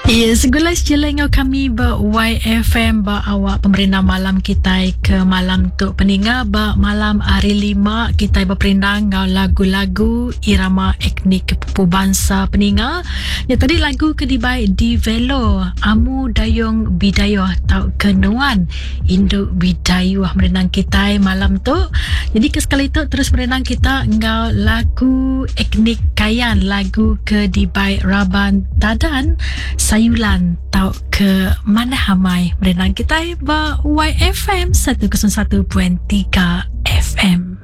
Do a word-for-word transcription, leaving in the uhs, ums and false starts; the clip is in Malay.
Ya, segulas jelengau kami ba Y F M ba awak pemerintah malam kita ke malam tu peninga ba malam hari lima kita berperindang ngau lagu-lagu irama etnik pupu bangsa peninga. Ya tadi lagu ke dibai di Velo Amu Dayung Bidayuh tau kenuan Induk Bidayuh merenang kita malam tu. Jadi ke sekali tu terus merenang kita ngau lagu etnik Kayan, lagu ke dibai Raban Tadan Sayulan tau ke mana hamai merenang kita ba Y F M seratus satu perpuluhan tiga F M.